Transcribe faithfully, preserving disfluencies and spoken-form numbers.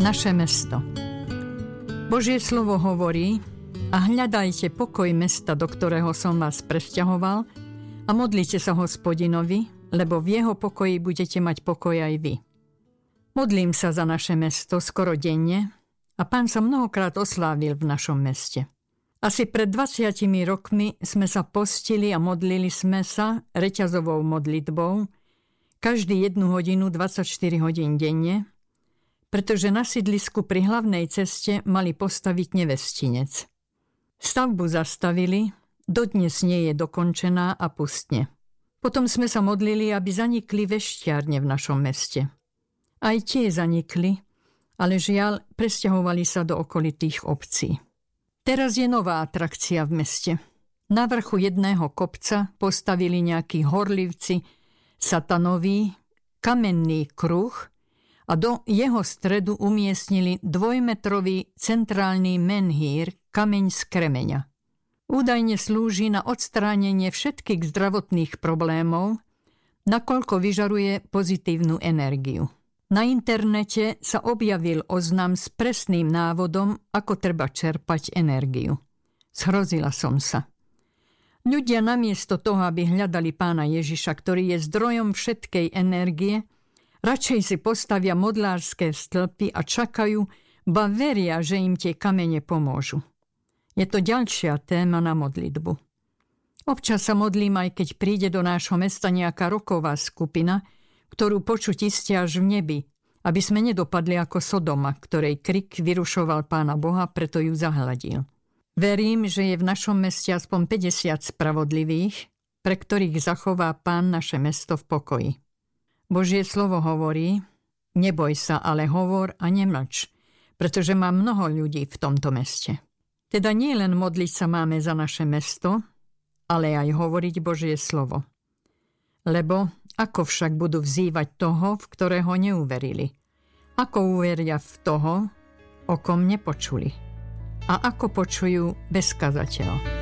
Naše mesto. Božie slovo hovorí: a hľadajte pokoj mesta, do ktorého som vás presťahoval, a modlite sa Hospodinovi, lebo v jeho pokoji budete mať pokoj aj vy. Modlím sa za naše mesto skoro denne a Pán sa mnohokrát oslávil v našom meste. Asi pred dvadsiatimi rokmi sme sa postili a modlili sme sa reťazovou modlitbou každý jednu hodinu dvadsaťštyri hodín denne, pretože na sídlisku pri hlavnej ceste mali postaviť nevestinec. Stavbu zastavili, dodnes nie je dokončená a pustne. Potom sme sa modlili, aby zanikli veštiarne v našom meste. Aj tie zanikli, ale žiaľ, presťahovali sa do okolitých obcí. Teraz je nová atrakcia v meste. Na vrchu jedného kopca postavili nejakí horlivci satanový kamenný kruh a do jeho stredu umiestnili dvojmetrový centrálny menhír, kameň z kremeňa. Údajne slúži na odstránenie všetkých zdravotných problémov, nakoľko vyžaruje pozitívnu energiu. Na internete sa objavil oznam s presným návodom, ako treba čerpať energiu. Zhrozila som sa. Ľudia namiesto toho, aby hľadali Pána Ježiša, ktorý je zdrojom všetkej energie, radšej si postavia modlárske stĺpy a čakajú, ba veria, že im tie kamene pomôžu. Je to ďalšia téma na modlitbu. Občas sa modlím, aj keď príde do nášho mesta nejaká roková skupina, ktorú počuť iste až v nebi, aby sme nedopadli ako Sodoma, ktorej krik vyrušoval Pána Boha, preto ju zahladil. Verím, že je v našom meste aspoň päťdesiat spravodlivých, pre ktorých zachová Pán naše mesto v pokoji. Božie slovo hovorí: neboj sa, ale hovor a nemlč, pretože má mnoho ľudí v tomto meste. Teda nie len modliť sa máme za naše mesto, ale aj hovoriť Božie slovo. Lebo ako však budú vzývať toho, v ktorého neuverili? Ako uveria v toho, o kom nepočuli? A ako počujú bez kazateľa?